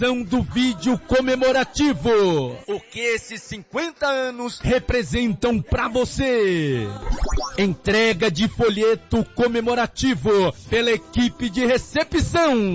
gravação do vídeo comemorativo. O que esses 50 anos representam pra você. Entrega de folheto comemorativo pela equipe de recepção.